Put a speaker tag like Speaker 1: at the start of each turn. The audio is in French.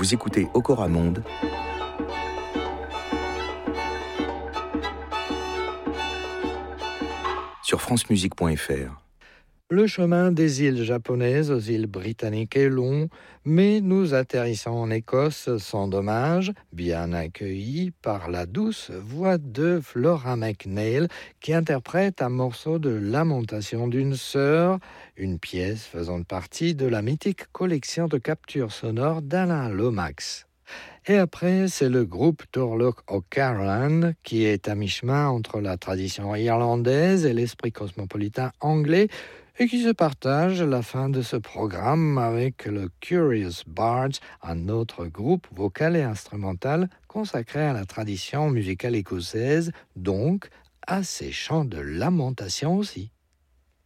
Speaker 1: Vous écoutez Okora Monde sur francemusique.fr.
Speaker 2: Le chemin des îles japonaises aux îles britanniques est long, mais nous atterrissons en Écosse sans dommage, bien accueillis par la douce voix de Flora McNeil qui interprète un morceau de Lamentation d'une sœur, une pièce faisant partie de la mythique collection de captures sonores d'Alain Lomax. Et après, c'est le groupe Turlough O'Carolan qui est à mi-chemin entre la tradition irlandaise et l'esprit cosmopolitain anglais et qui se partage la fin de ce programme avec le Curious Bards, un autre groupe vocal et instrumental consacré à la tradition musicale écossaise, donc à ces chants de lamentation aussi.